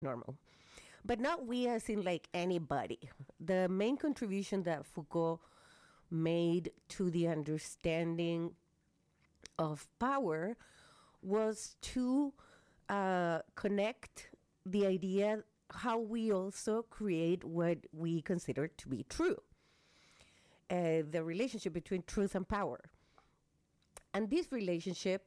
normal. But not we as in like anybody. The main contribution that Foucault made to the understanding of power was to connect the idea how we also create what we consider to be true. The relationship between truth and power. And this relationship,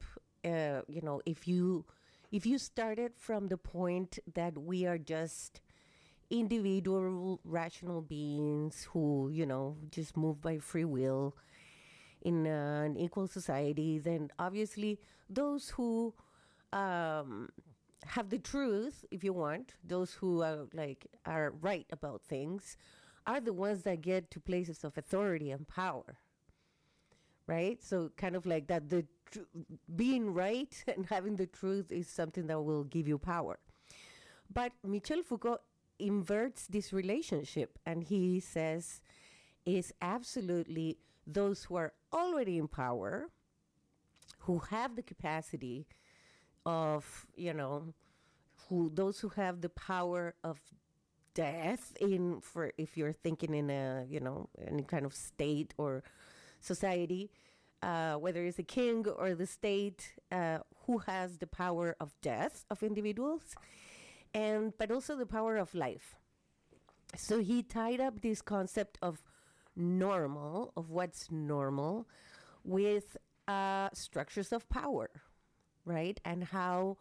if you started from the point that we are just individual rational beings who just move by free will in an equal society, then obviously those who have the truth, if you want, those who are right about things, are the ones that get to places of authority and power, right? So kind of like that, being right and having the truth is something that will give you power. But Michel Foucault inverts this relationship, and he says it's absolutely those who are already in power, who have the capacity of, those who have the power of death if you're thinking in any kind of state or society, whether it's the king or the state, who has the power of death of individuals, but also the power of life. So he tied up this concept of normal, of what's normal, with structures of power, right? And how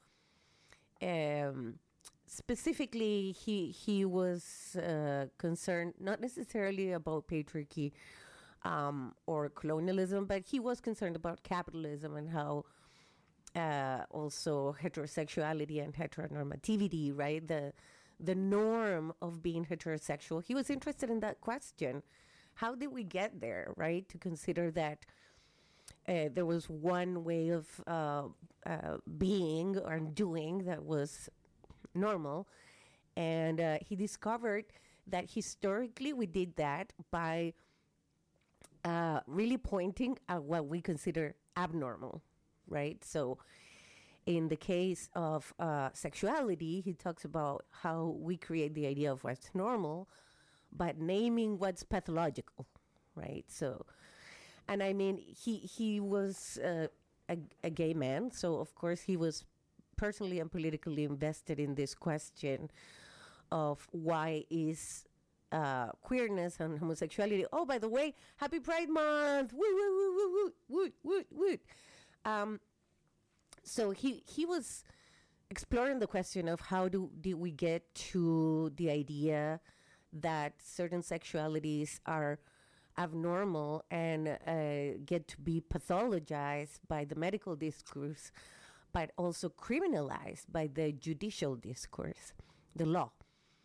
specifically he was concerned not necessarily about patriarchy or colonialism, but he was concerned about capitalism and how also heterosexuality and heteronormativity, right? The norm of being heterosexual. He was interested in that question. How did we get there, right? To consider that there was one way of being or doing that was normal. And he discovered that historically we did that by really pointing at what we consider abnormal, right? So in the case of sexuality, he talks about how we create the idea of what's normal, but naming what's pathological, right? So, and I mean, he was a gay man, so of course he was personally and politically invested in this question of why is queerness and homosexuality. Oh, by the way, happy Pride Month! Woo, woo, woo, woo, woo, woo, woo, woo. So he was exploring the question of how did we get to the idea that certain sexualities are abnormal and get to be pathologized by the medical discourse, but also criminalized by the judicial discourse, the law.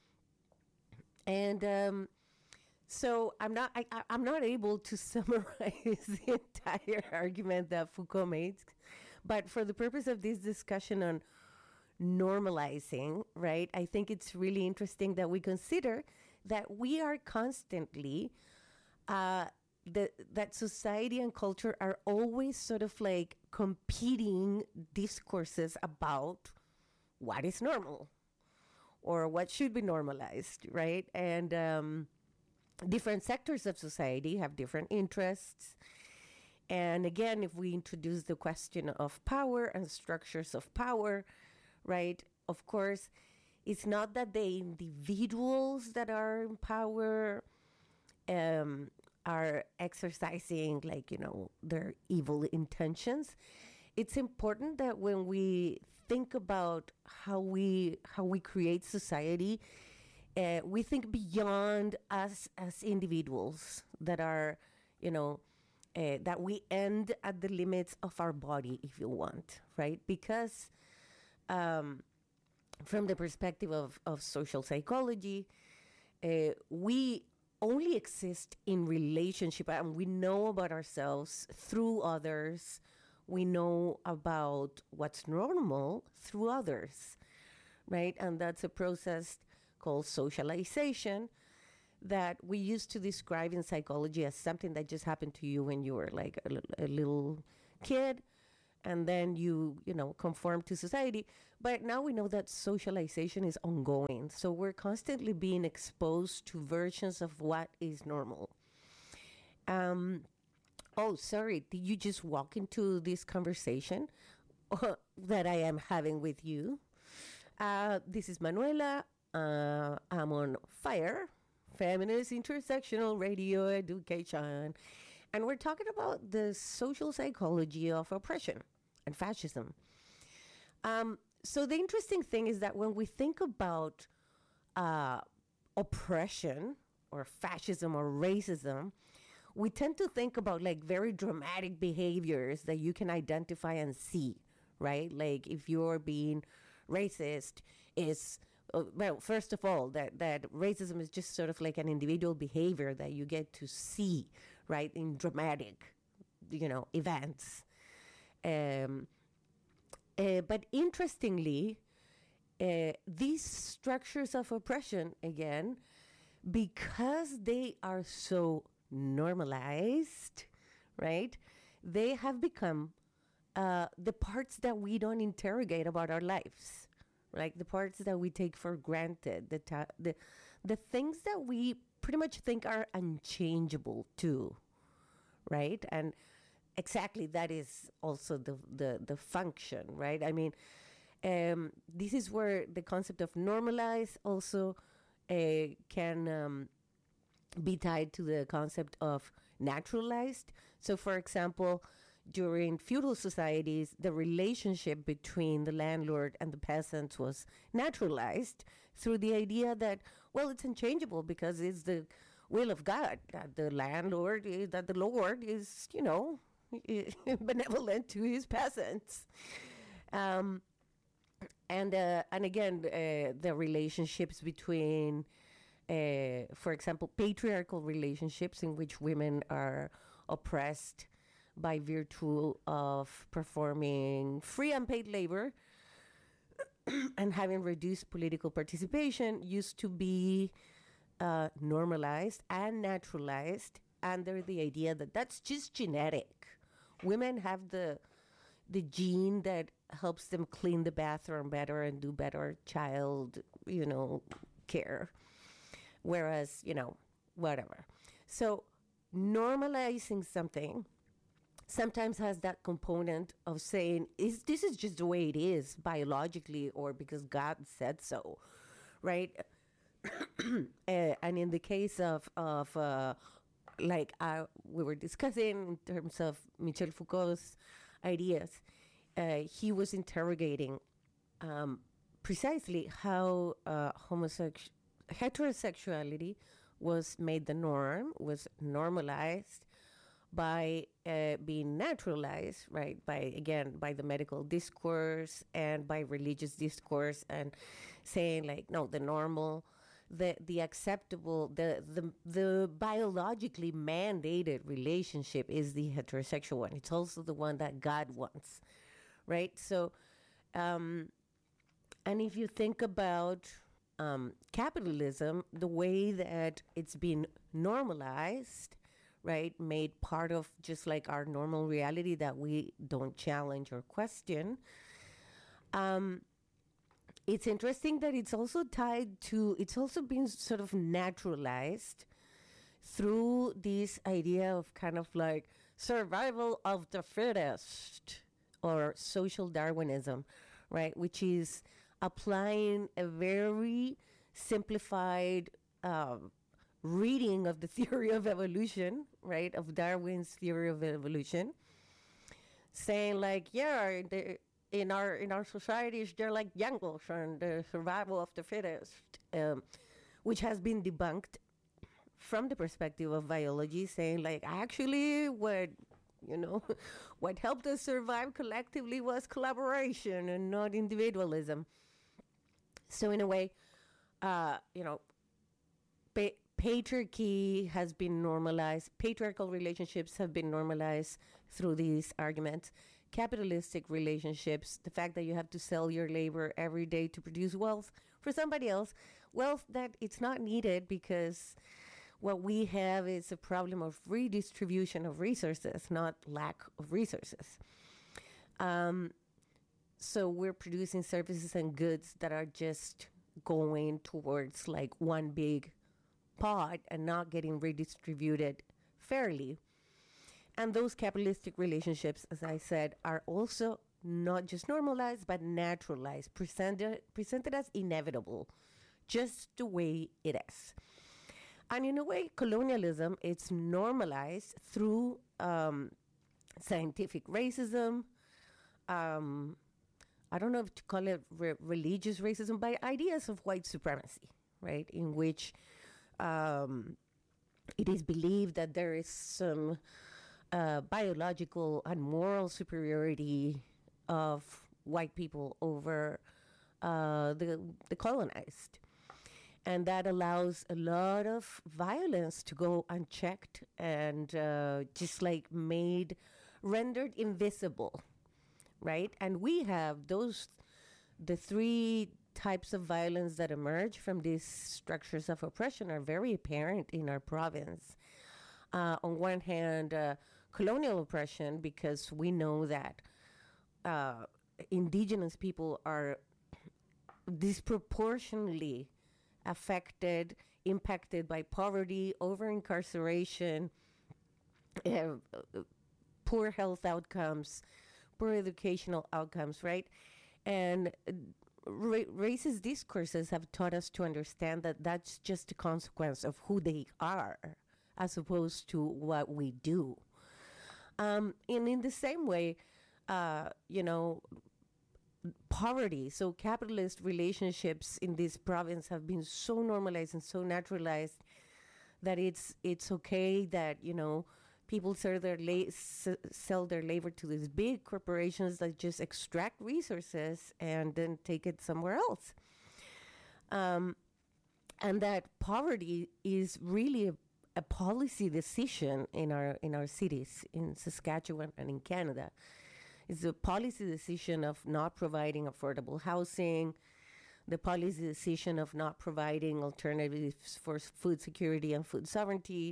And so I'm not able to summarize the entire argument that Foucault made, but for the purpose of this discussion on normalizing, right, I think it's really interesting that we consider that we are constantly that society and culture are always sort of like competing discourses about what is normal or what should be normalized, right? And different sectors of society have different interests. And again, if we introduce the question of power and structures of power, right, of course, it's not that the individuals that are in power are exercising their evil intentions. It's important that when we think about how we create society, we think beyond us as individuals that are, that we end at the limits of our body, if you want, right? Because from the perspective of social psychology, we only exist in relationship, and we know about ourselves through others. We know about what's normal through others, right? And that's a process called socialization that we used to describe in psychology as something that just happened to you when you were like a little kid. and then you know, conform to society. But now we know that socialization is ongoing. So we're constantly being exposed to versions of what is normal. Um, oh, sorry. Did you just walk into this conversation that I am having with you? This is Manuela. I'm on FIRE, Feminist Intersectional Radio Education. And we're talking about the social psychology of oppression and fascism. So the interesting thing is that when we think about uh, oppression or fascism or racism, we tend to think about like very dramatic behaviors that you can identify and see, right? Like if you're being racist, is well, first of all, that racism is just sort of like an individual behavior that you get to see, right, in dramatic, events. Um, but interestingly, these structures of oppression, again, because they are so normalized, right, they have become the parts that we don't interrogate about our lives, right? The parts that we take for granted, the things that we pretty much think are unchangeable too, right? And exactly that is also the function, right? I mean, this is where the concept of normalize also can be tied to the concept of naturalized. So, for example, during feudal societies, the relationship between the landlord and the peasants was naturalized through the idea that, well, it's unchangeable because it's the will of God that the landlord is, that the Lord is, benevolent to his peasants. Um, and again, the relationships between, for example, patriarchal relationships in which women are oppressed by virtue of performing free unpaid labor and having reduced political participation used to be normalized and naturalized under the idea that that's just genetic. Women have the gene that helps them clean the bathroom better and do better child, care. Whereas, whatever. So normalizing something sometimes has that component of saying, this is just the way it is biologically or because God said so, right? And in the case of like we were discussing in terms of Michel Foucault's ideas, he was interrogating precisely how heterosexuality was made the norm, was normalized by being naturalized, right? By the medical discourse and by religious discourse, and saying like, no, the normal, the acceptable, the biologically mandated relationship is the heterosexual one. It's also the one that God wants, right? So, and if you think about capitalism, the way that it's been normalized, right, made part of just like our normal reality that we don't challenge or question. It's interesting that it's also been sort of naturalized through this idea of kind of like survival of the fittest or social Darwinism, right, which is applying a very simplified reading of the theory of evolution, right, of Darwin's theory of evolution, saying like, yeah, in our societies they're like jungles and the survival of the fittest, which has been debunked from the perspective of biology, saying like actually what helped us survive collectively was collaboration and not individualism. So in a way, patriarchy has been normalized. Patriarchal relationships have been normalized through these arguments. Capitalistic relationships, the fact that you have to sell your labor every day to produce wealth for somebody else, wealth that it's not needed because what we have is a problem of redistribution of resources, not lack of resources. Um, so we're producing services and goods that are just going towards like one big pot and not getting redistributed fairly. And those capitalistic relationships, as I said, are also not just normalized but naturalized, presented as inevitable, just the way it is. And in a way, colonialism it's normalized through scientific racism. Um, I don't know if to call it religious racism, but ideas of white supremacy, right? In which um, it is believed that there is some biological and moral superiority of white people over the colonized. And that allows a lot of violence to go unchecked and just like rendered invisible, right? And we have the three types of violence that emerge from these structures of oppression are very apparent in our province. On one hand, colonial oppression, because we know that uh, indigenous people are disproportionately affected, impacted by poverty, over incarceration, uh, poor health outcomes, poor educational outcomes, right? And racist discourses have taught us to understand that that's just a consequence of who they are, as opposed to what we do. And in the same way, you know, poverty. So capitalist relationships in this province have been so normalized and so naturalized that it's okay that people sell their labor to these big corporations that just extract resources and then take it somewhere else. Um, and that poverty is really a policy decision in our cities in Saskatchewan and in Canada. It's a policy decision of not providing affordable housing, the policy decision of not providing alternatives for food security and food sovereignty,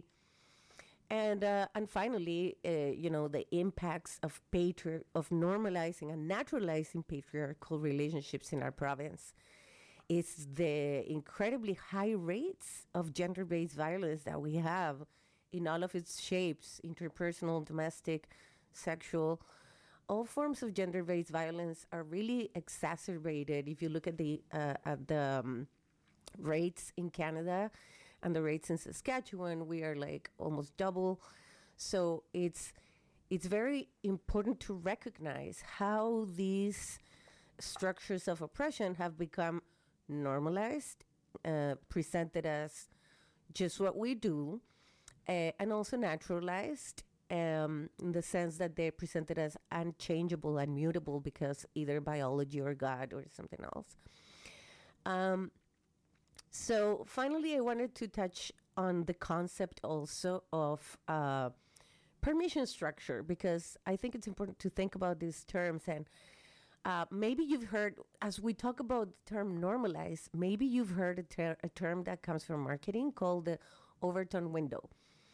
and finally, the impacts of normalizing and naturalizing patriarchal relationships in our province. It's the incredibly high rates of gender-based violence that we have in all of its shapes: interpersonal, domestic, sexual. All forms of gender-based violence are really exacerbated if you look at the rates in Canada and the rates in Saskatchewan. We are like almost double. So it's very important to recognize how these structures of oppression have become normalized, presented as just what we do, and also naturalized, in the sense that they're presented as unchangeable, unmutable, because either biology or God or something else. Um, so finally, I wanted to touch on the concept also of permission structure, because I think it's important to think about these terms. And maybe you've heard, as we talk about the term normalize, maybe you've heard a term that comes from marketing called the Overton window.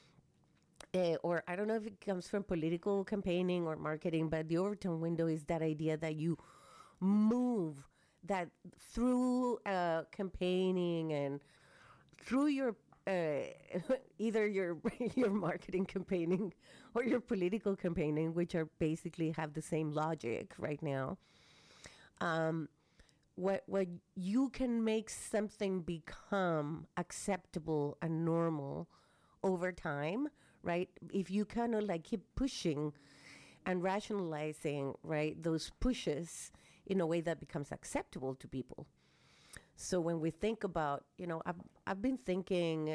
Or I don't know if it comes from political campaigning or marketing, but the Overton window is that idea that you move that through campaigning and through your either your your marketing campaigning or your political campaigning, which are basically have the same logic right now. Um, what you can make something become acceptable and normal over time, right? If you kind of like keep pushing and rationalizing, right, those pushes in a way that becomes acceptable to people. So when we think about, I've been thinking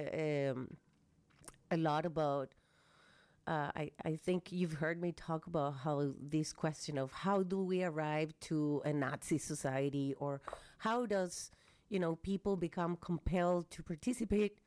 a lot about. I think you've heard me talk about how this question of how do we arrive to a Nazi society, or how does people become compelled to participate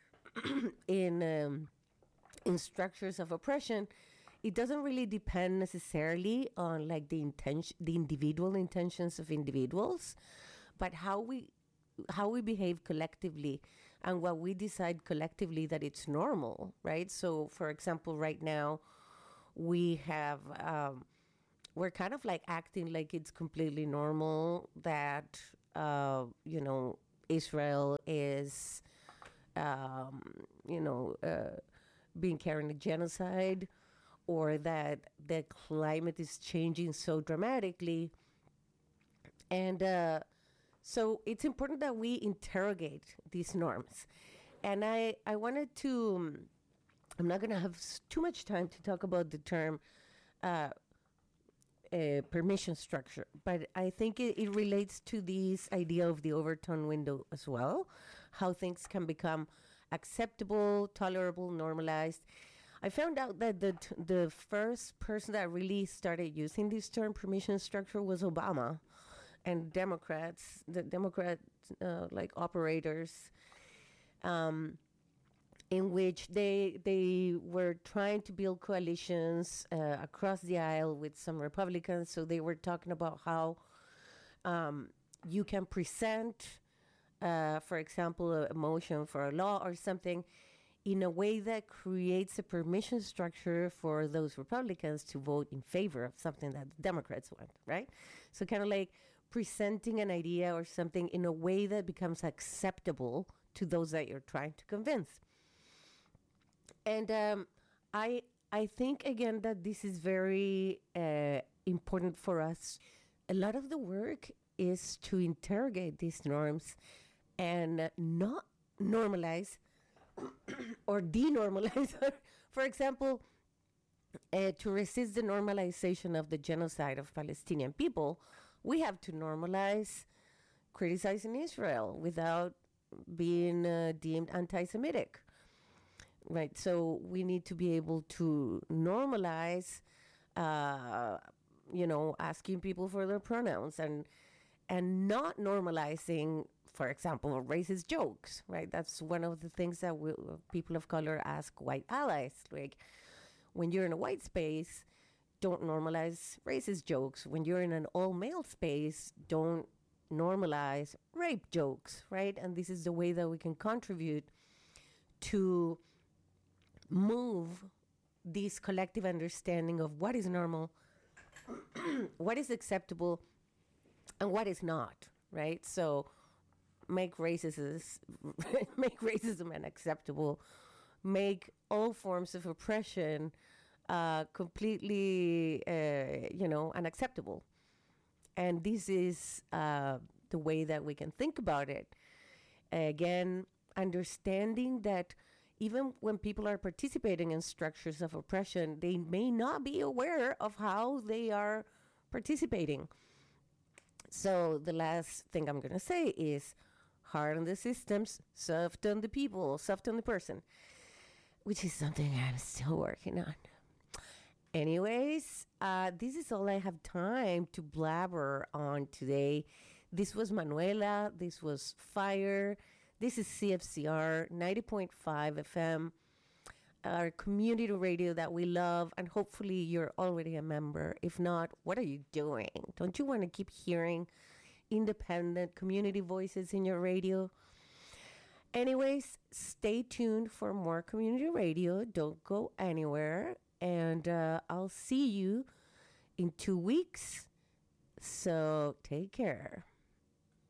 in structures of oppression. It doesn't really depend necessarily on like the individual intentions of individuals, but how we behave collectively and what we decide collectively that it's normal, right? So, for example, right now we have we're kind of like acting like it's completely normal that, you know, Israel is, um, you know, being carrying a genocide, or that the climate is changing so dramatically. And so it's important that we interrogate these norms. And I wanted to, I'm not going to have too much time to talk about the term uh, permission structure, but I think it relates to this idea of the Overton window as well, how things can become acceptable, tolerable, normalized. I found out that the first person that really started using this term permission structure was Obama, and Democrats, the Democrat like operators, um, in which they were trying to build coalitions across the aisle with some Republicans. So they were talking about how you can present, for example, a motion for a law or something in a way that creates a permission structure for those Republicans to vote in favor of something that the Democrats want, right? So kind of like presenting an idea or something in a way that becomes acceptable to those that you're trying to convince. And I think again that this is very important for us. A lot of the work is to interrogate these norms and not normalize or denormalize. For example, to resist the normalization of the genocide of Palestinian people, we have to normalize criticizing Israel without being deemed anti-Semitic, right? So we need to be able to normalize, uh, you know, asking people for their pronouns, and not normalizing, for example, racist jokes, right? That's one of the things that people of color ask white allies. Like, when you're in a white space, don't normalize racist jokes. When you're in an all male space, don't normalize rape jokes, right? And this is the way that we can contribute to move this collective understanding of what is normal, what is acceptable, and what is not, right? So make racism make racism unacceptable, make all forms of oppression completely, you know, unacceptable. And this is the way that we can think about it. Again, understanding that even when people are participating in structures of oppression, they may not be aware of how they are participating. So the last thing I'm going to say is hard on the systems, soft on the people, soft on the person, which is something I'm still working on. Anyways, this is all I have time to blabber on today. This was Manuela. This was Fire. This is CFCR 90.5 FM, our community radio that we love. And hopefully you're already a member. If not, what are you doing? Don't you want to keep hearing independent community voices in your radio? Anyways, stay tuned for more community radio. Don't go anywhere. And I'll see you in 2 weeks. So take care.